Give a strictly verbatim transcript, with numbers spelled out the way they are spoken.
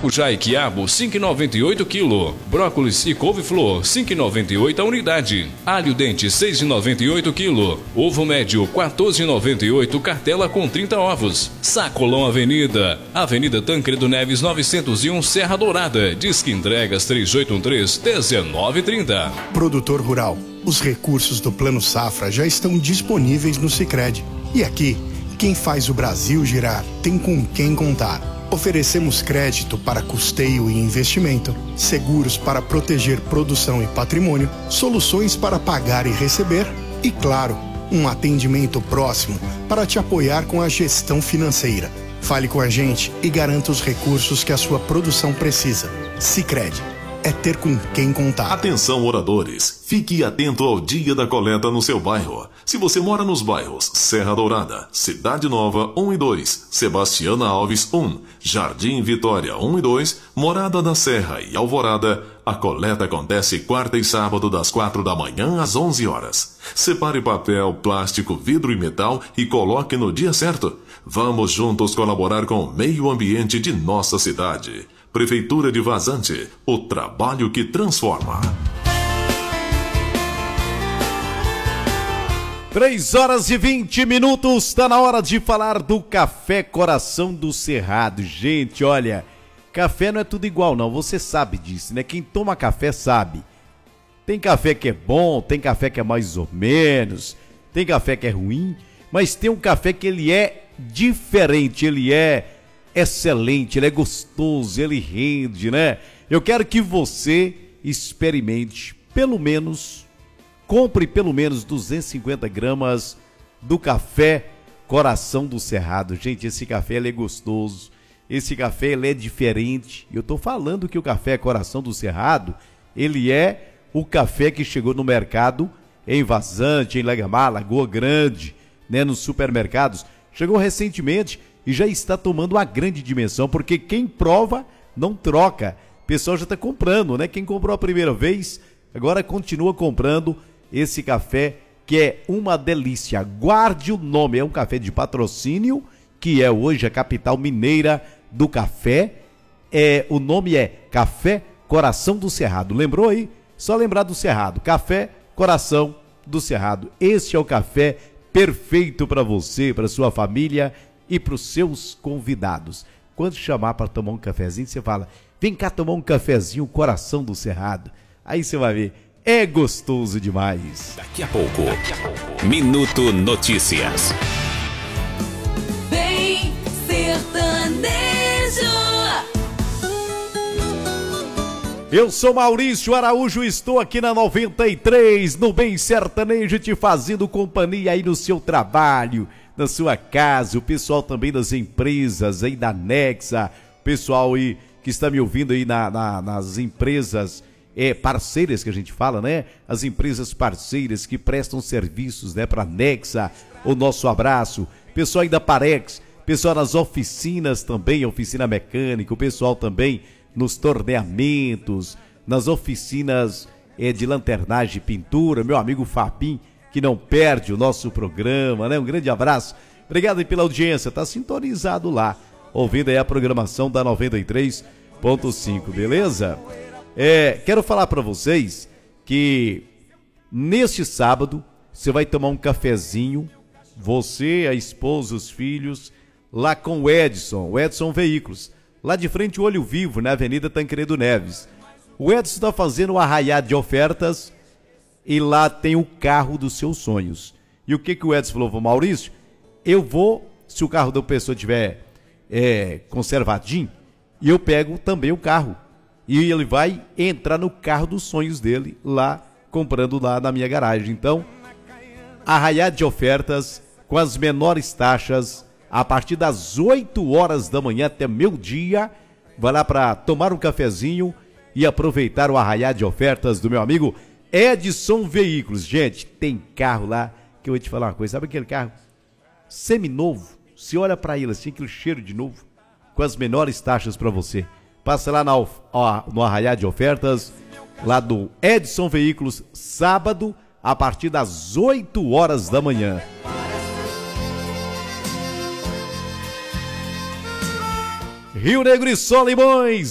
Maracujá e quiabo, cinco e noventa e oito quilo. Brócolis e couve-flor, cinco e noventa e oito a unidade. Alho dente, seis e noventa e oito quilo. Ovo médio, quatorze e noventa e oito, cartela com trinta ovos. Sacolão Avenida, Avenida Tancredo Neves novecentos e um, Serra Dourada. Disque entregas três oito um três, um nove três zero. Produtor rural, os recursos do Plano Safra já estão disponíveis no Sicredi. E aqui, quem faz o Brasil girar tem com quem contar. Oferecemos crédito para custeio e investimento, seguros para proteger produção e patrimônio, soluções para pagar e receber e, claro, um atendimento próximo para te apoiar com a gestão financeira. Fale com a gente e garanta os recursos que a sua produção precisa. Sicredi. É ter com quem contar. Atenção, moradores. Fique atento ao dia da coleta no seu bairro. Se você mora nos bairros Serra Dourada, Cidade Nova um e dois, Sebastiana Alves um, Jardim Vitória um e dois, Morada da Serra e Alvorada, a coleta acontece quarta e sábado das quatro da manhã às onze horas. Separe papel, plástico, vidro e metal e coloque no dia certo. Vamos juntos colaborar com o meio ambiente de nossa cidade. Prefeitura de Vazante, o trabalho que transforma. três horas e vinte minutos, está na hora de falar do Café Coração do Cerrado. Gente, olha, café não é tudo igual não, você sabe disso, né? Quem toma café sabe. Tem café que é bom, tem café que é mais ou menos, tem café que é ruim, mas tem um café que ele é diferente, ele é excelente, ele é gostoso, ele rende, né? Eu quero que você experimente, pelo menos, compre pelo menos duzentas e cinquenta gramas do Café Coração do Cerrado. Gente, esse café ele é gostoso, esse café ele é diferente. Eu tô falando que o Café Coração do Cerrado, ele é o café que chegou no mercado em Vazante, em Lagamar, Lagoa Grande, né, nos supermercados. Chegou recentemente e já está tomando uma grande dimensão, porque quem prova não troca. O pessoal já está comprando, né? Quem comprou a primeira vez, agora continua comprando esse café, que é uma delícia. Guarde o nome, é um café de patrocínio, que é hoje a capital mineira do café. É, o nome é Café Coração do Cerrado. Lembrou aí? Só lembrar do Cerrado. Café Coração do Cerrado. Esse é o café perfeito para você, para sua família e para os seus convidados. Quando chamar para tomar um cafezinho, você fala, vem cá tomar um cafezinho Coração do Cerrado. Aí você vai ver, é gostoso demais. Daqui a pouco, Daqui a pouco. Minuto Notícias. Vem sertanejo. Eu sou Maurício Araújo, estou aqui na noventa e três, no Bem Sertanejo, te fazendo companhia aí no seu trabalho, na sua casa, o pessoal também das empresas aí da Nexa, pessoal aí que está me ouvindo aí na, na, nas empresas é, parceiras que a gente fala, né? As empresas parceiras que prestam serviços, né, para a Nexa, o nosso abraço. Pessoal aí da Parex, pessoal nas oficinas também, oficina mecânica, o pessoal também nos torneamentos, nas oficinas é, de lanternagem e pintura, meu amigo Fabim, que não perde o nosso programa, né? Um grande abraço, obrigado aí pela audiência, tá sintonizado lá, ouvindo aí a programação da noventa e três ponto cinco, beleza? É, quero falar para vocês que neste sábado você vai tomar um cafezinho, você, a esposa, os filhos, lá com o Edson, o Edson Veículos, lá de frente o Olho Vivo, na Avenida Tancredo Neves. O Edson está fazendo um arraiado de ofertas e lá tem o carro dos seus sonhos. E o que, que o Edson falou? Maurício, eu vou, se o carro da pessoa tiver é, conservadinho, eu pego também o carro. E ele vai entrar no carro dos sonhos dele, lá, comprando lá na minha garagem. Então, arraiado de ofertas, com as menores taxas, a partir das oito horas da manhã até meio-dia, vai lá para tomar um cafezinho e aproveitar o arraiado de ofertas do meu amigo Edson Veículos. Gente, tem carro lá que eu vou te falar uma coisa, sabe aquele carro seminovo? Você olha para ele assim, aquele cheiro de novo, com as menores taxas para você. Passa lá na, ó, no arraiado de ofertas, lá do Edson Veículos, sábado, a partir das oito horas da manhã. Rio Negro e Solimões,